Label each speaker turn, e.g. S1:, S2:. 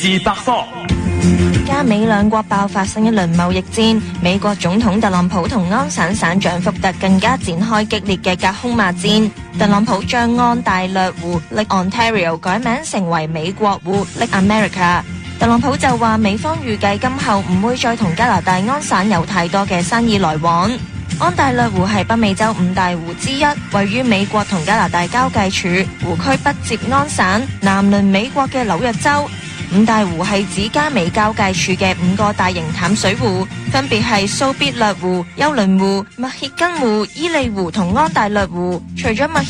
S1: 自百科。
S2: 加美兩國爆發新一輪貿易戰，美國總統特朗普同安省省長福特更加展開激烈嘅隔空罵戰。特朗普將安大略湖 Lake Ontario 改名成為美國湖 Lake America。特朗普就話美方預計今後唔會再同加拿大安省有太多嘅生意來往。安大略湖係北美洲五大湖之一，位於美國同加拿大交界處，湖區北接安省，南鄰美國嘅紐約州。五大湖係指加美交界處嘅5個大型淡水湖，分別係蘇必略湖、休倫湖、密歇根湖、伊利湖同安大略湖。除咗密